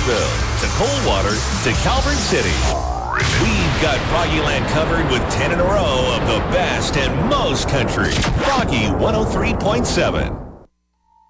Nashville, to Coldwater, to Calvert City. We've got Froggyland covered with 10 in a row of the best and most country. Froggy 103.7.